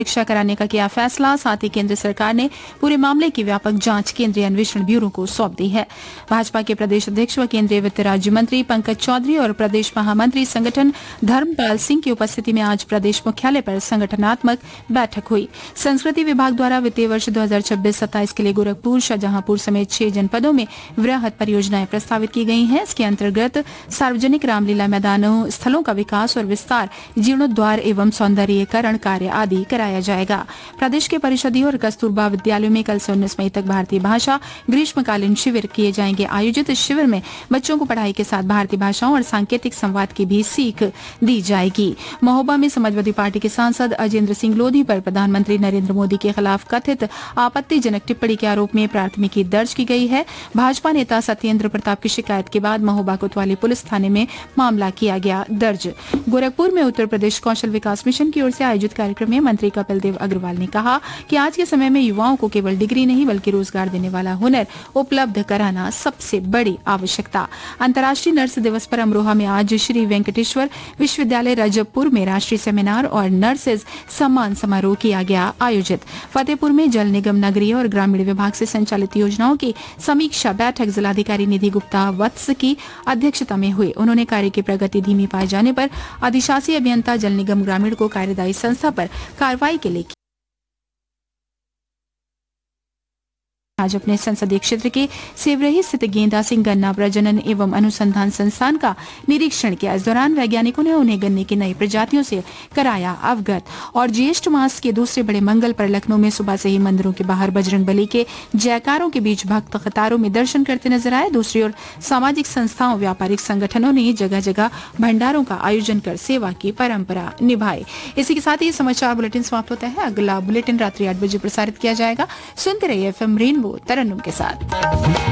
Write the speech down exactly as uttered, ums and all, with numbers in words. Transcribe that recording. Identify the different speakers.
Speaker 1: परीक्षा कराने का किया फैसला। साथ ही केंद्र सरकार ने पूरे मामले की व्यापक जांच केंद्रीय अन्वेषण ब्यूरो को सौंप दी है। भाजपा के प्रदेश अध्यक्ष व केंद्रीय वित्त राज्य मंत्री पंकज चौधरी और प्रदेश महामंत्री संगठन धर्मपाल सिंह की उपस्थिति में आज प्रदेश मुख्यालय पर संगठनात्मक बैठक हुई। संस्कृति विभाग द्वारा वित्तीय वर्ष दो हजार छब्बीस सत्ताईस के लिए गोरखपुर, शाहजहांपुर समेत छह जनपदों में वृहद परियोजनाएं प्रस्तावित की गई हैं। इसके अंतर्गत सार्वजनिक रामलीला मैदानों, स्थलों का विकास और विस्तार, जीर्णोद्वार एवं सौंदर्यीकरण कार्य आदि कराया जाएगा। प्रदेश के परिषदीय और कस्तूरबा विद्यालयों में कल से उन्नीस मई तक भारतीय भाषा ग्रीष्मकालीन शिविर किए जाएंगे आयोजित। इस शिविर में बच्चों को पढ़ाई के साथ भारतीय भाषाओं और सांकेतिक संवाद की भी सीख दी जाएगी। महोबा में समाजवादी पार्टी के सांसद अजेंद्र सिंह लोधी पर प्रधानमंत्री नरेंद्र मोदी के खिलाफ कथित आपत्तिजनक टिप्पणी के आरोप में प्राथमिकी दर्ज की गई है। भाजपा नेता सत्येंद्र प्रताप की शिकायत के बाद महोबा कोतवाली पुलिस थाने में मामला किया गया दर्ज। गोरखपुर में उत्तर प्रदेश कौशल विकास मिशन की ओर से आयोजित कार्यक्रम में मंत्री कपिल देव अग्रवाल ने कहा कि आज के समय में युवाओं को केवल डिग्री नहीं बल्कि रोजगार देने वाला हुनर उपलब्ध कराना सबसे बड़ी आवश्यकता। अंतर्राष्ट्रीय नर्स दिवस पर अमरोहा में आज श्री वेंकटेश्वर विश्वविद्यालय रजबपुर में राष्ट्रीय सेमिनार और नर्सेज सम्मान समारोह किया गया आयोजित। फतेहपुर में जल निगम नगरीय और ग्रामीण विभाग से संचालित योजनाओं की समीक्षा बैठक जिलाधिकारी निधि गुप्ता वत्स की अध्यक्षता में हुई। उन्होंने कार्य की प्रगति धीमी पाए जाने पर अधिशासी अभियंता जल निगम ग्रामीण को कार्यदायी संस्था पर कार्रवाई के लिए आज अपने संसदीय क्षेत्र के सेवरही स्थित गेंदा सिंह गन्ना प्रजनन एवं अनुसंधान संस्थान का निरीक्षण किया। इस दौरान वैज्ञानिकों ने उन्हें गन्ने की नई प्रजातियों से कराया अवगत। और ज्येष्ठ मास के दूसरे बड़े मंगल पर लखनऊ में सुबह से ही मंदिरों के बाहर बजरंग बली के जयकारों के बीच भक्त कतारों में दर्शन करते नजर आए। दूसरी ओर सामाजिक संस्थाओं, व्यापारिक संगठनों ने जगह जगह भंडारों का आयोजन कर सेवा की परंपरा निभाई। इसी के साथ ही समाचार बुलेटिन समाप्त होता है। अगला बुलेटिन रात्रि आठ बजे प्रसारित किया जाएगा। सुनते रहिए एफ एम रेनबो तरन्नुम के साथ।